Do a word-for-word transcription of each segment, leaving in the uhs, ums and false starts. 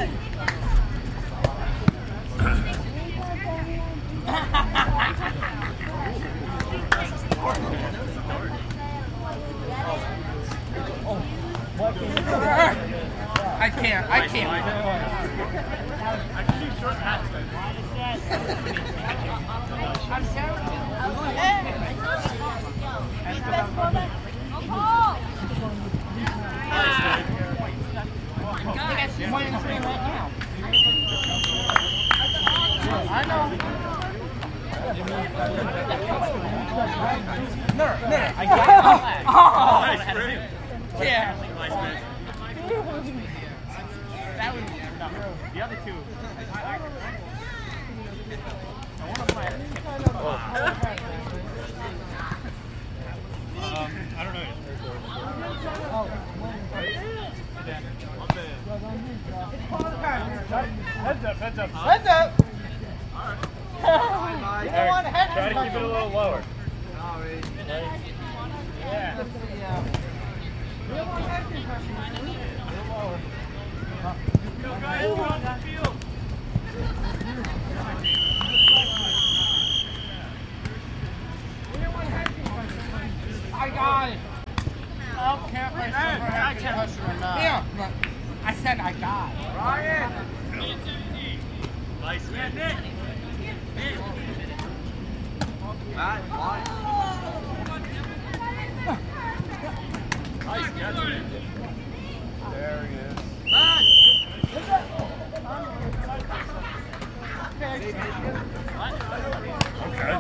I can't. I can't. I can do short hats. I know. No, no, I got it. Oh, Nice, Rick. yeah. Nice, man. That was The other two. Um, I don't know. Heads up, heads up. Heads up. Eric, try to keep it a little lower. Yeah. Go, guys, go on the field. I got it. Oh, can't play I can't. Yeah, but I said I got it. Ryan. Nice, man. Nick. Nick. Matt, Nice catch. There he is. Matt. Okay.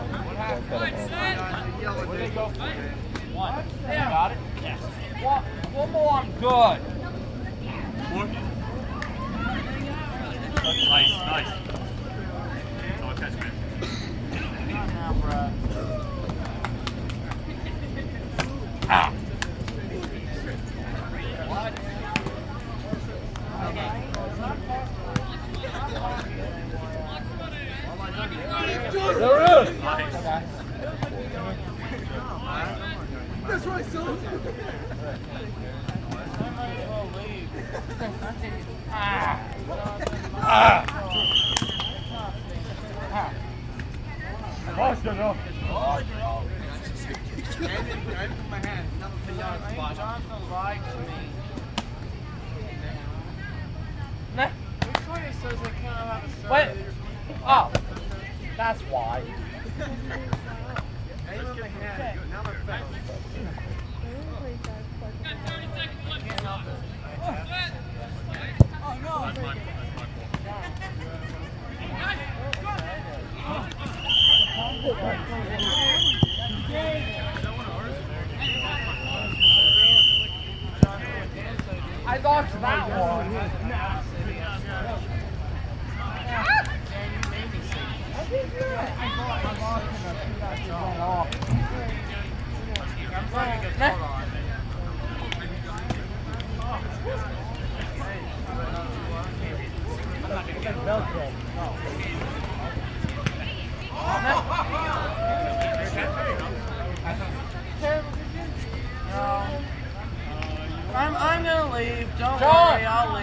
One. Yeah. Got it? Yes. One, one more, I'm good. Nice, nice. Oh, catch, man. Now, bro. Ah. What? There it is. Nice. Okay. That's right, son. Ah. Ah. Ah. Oh, it's good, though. Johnson likes me. Nah. Which way it says they can't have a shirt? Wait. Oh. That's why. Aim on my hand. Now my face. Can't help it. Oh, no. That's my, that's my I lost that one. I'm trying to get photo on. I'm not going to get Velcro. No. I'm, I'm going to leave. Don't John. worry, I'll leave.